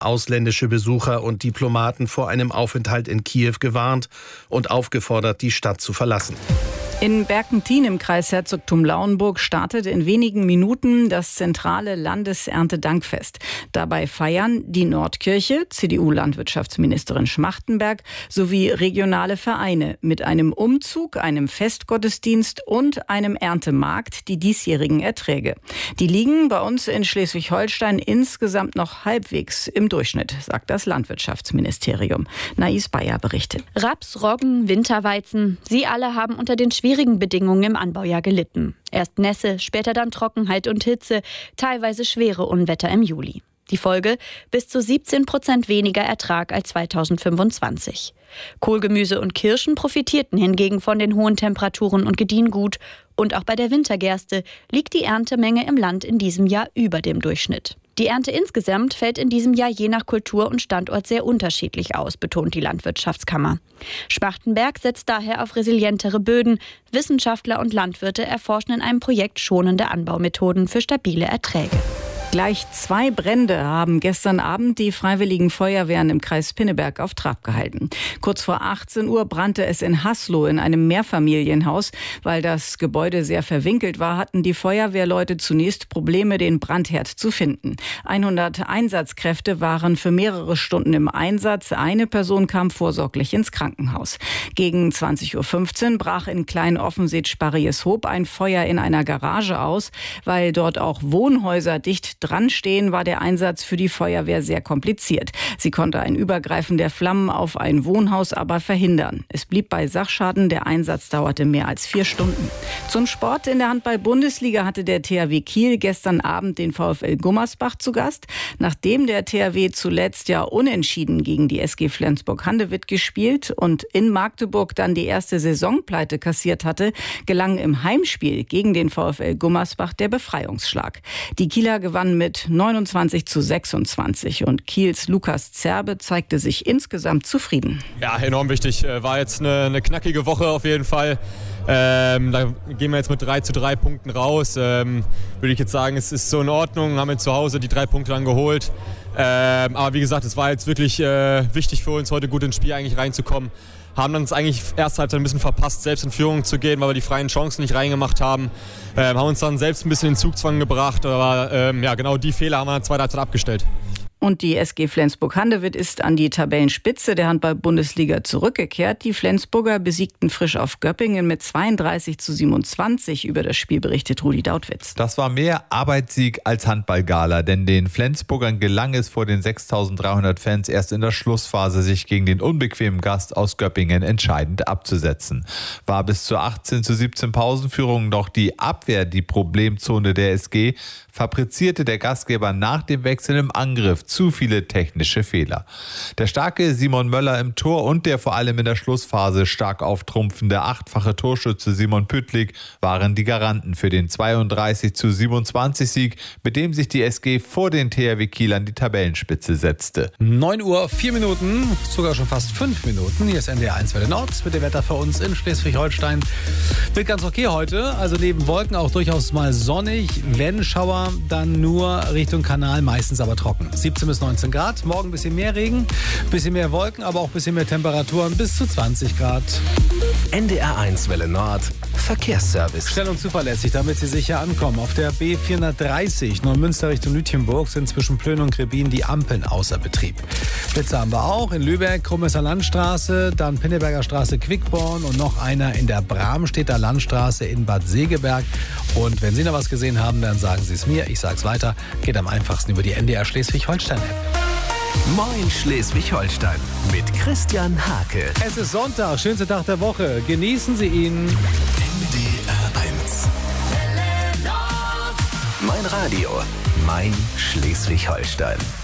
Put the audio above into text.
ausländische Besucher und Diplomaten vor einem Aufenthalt in Kiew gewarnt und aufgefordert, die Stadt zu verlassen. In Berkentin im Kreis Herzogtum Lauenburg startet in wenigen Minuten das zentrale Landeserntedankfest. Dabei feiern die Nordkirche, CDU-Landwirtschaftsministerin Schmachtenberg sowie regionale Vereine mit einem Umzug, einem Festgottesdienst und einem Erntemarkt die diesjährigen Erträge. Die liegen bei uns in Schleswig-Holstein insgesamt noch halbwegs im Durchschnitt, sagt das Landwirtschaftsministerium. Nais Bayer berichtet. Raps, Roggen, Winterweizen, sie alle haben unter den schwierigen Bedingungen im Anbaujahr gelitten. Erst Nässe, später dann Trockenheit und Hitze, teilweise schwere Unwetter im Juli. Die Folge: bis zu 17% weniger Ertrag als 2025. Kohlgemüse und Kirschen profitierten hingegen von den hohen Temperaturen und gediehen gut. Und auch bei der Wintergerste liegt die Erntemenge im Land in diesem Jahr über dem Durchschnitt. Die Ernte insgesamt fällt in diesem Jahr je nach Kultur und Standort sehr unterschiedlich aus, betont die Landwirtschaftskammer. Schmachtenberg setzt daher auf resilientere Böden. Wissenschaftler und Landwirte erforschen in einem Projekt schonende Anbaumethoden für stabile Erträge. Gleich 2 Brände haben gestern Abend die Freiwilligen Feuerwehren im Kreis Pinneberg auf Trab gehalten. Kurz vor 18 Uhr brannte es in Haslo in einem Mehrfamilienhaus. Weil das Gebäude sehr verwinkelt war, hatten die Feuerwehrleute zunächst Probleme, den Brandherd zu finden. 100 Einsatzkräfte waren für mehrere Stunden im Einsatz. Eine Person kam vorsorglich ins Krankenhaus. Gegen 20.15 Uhr brach in Klein-Offensied-Sparrieshoop ein Feuer in einer Garage aus. Weil dort auch Wohnhäuser dicht dran stehen, war der Einsatz für die Feuerwehr sehr kompliziert. Sie konnte ein Übergreifen der Flammen auf ein Wohnhaus aber verhindern. Es blieb bei Sachschaden, der Einsatz dauerte mehr als 4 Stunden. Zum Sport: in der Handball-Bundesliga hatte der THW Kiel gestern Abend den VfL Gummersbach zu Gast. Nachdem der THW zuletzt ja unentschieden gegen die SG Flensburg-Handewitt gespielt und in Magdeburg dann die erste Saisonpleite kassiert hatte, gelang im Heimspiel gegen den VfL Gummersbach der Befreiungsschlag. Die Kieler gewannen mit 29:26 und Kiels Lukas Zerbe zeigte sich insgesamt zufrieden. Ja, enorm wichtig. War jetzt eine knackige Woche auf jeden Fall. Da gehen wir jetzt mit 3:3 Punkten raus. Würde ich jetzt sagen, es ist so in Ordnung. Haben wir zu Hause die 3 Punkte dann geholt. Aber wie gesagt, es war jetzt wirklich wichtig für uns, heute gut ins Spiel eigentlich reinzukommen. Haben uns eigentlich erst halt ein bisschen verpasst, selbst in Führung zu gehen, weil wir die freien Chancen nicht reingemacht haben. Haben uns dann selbst ein bisschen in Zugzwang gebracht, aber genau die Fehler haben wir in der zweiten Halbzeit abgestellt. Und die SG Flensburg-Handewitt ist an die Tabellenspitze der Handball-Bundesliga zurückgekehrt. Die Flensburger besiegten frisch auf Göppingen mit 32:27. Über das Spiel berichtet Rudi Dautwitz. Das war mehr Arbeitssieg als Handballgala, denn den Flensburgern gelang es vor den 6.300 Fans erst in der Schlussphase, sich gegen den unbequemen Gast aus Göppingen entscheidend abzusetzen. War bis zur 18:17 Pausenführung doch die Abwehr die Problemzone der SG, fabrizierte der Gastgeber nach dem Wechsel im Angriff zu viele technische Fehler. Der starke Simon Möller im Tor und der vor allem in der Schlussphase stark auftrumpfende 8-fache Torschütze Simon Püttlik waren die Garanten für den 32:27 Sieg, mit dem sich die SG vor den THW Kiel an die Tabellenspitze setzte. 9:04, sogar schon fast 5 Minuten. Hier ist NDR 1 Welle Nord mit dem Wetter für uns in Schleswig-Holstein. Wird ganz okay heute, also neben Wolken auch durchaus mal sonnig. Wenn Schauer, dann nur Richtung Kanal, meistens aber trocken. 17 bis 19 Grad, morgen ein bisschen mehr Regen, ein bisschen mehr Wolken, aber auch ein bisschen mehr Temperaturen, bis zu 20 Grad. NDR 1 Welle Nord, Verkehrsservice. Schnell und zuverlässig, damit Sie sicher ankommen. Auf der B430 Neumünster Richtung Lütjenburg sind zwischen Plön und Grebin die Ampeln außer Betrieb. Blitze haben wir auch in Lübeck, Krumesser Landstraße, dann Pinneberger Straße, Quickborn und noch einer in der Bramstedter Landstraße in Bad Segeberg. Und wenn Sie noch was gesehen haben, dann sagen Sie es mir, ich sage es weiter. Geht am einfachsten über die NDR Schleswig-Holstein-App. Moin Schleswig-Holstein mit Christian Hake. Es ist Sonntag, schönster Tag der Woche. Genießen Sie ihn. NDR 1. Mein Radio, mein Schleswig-Holstein.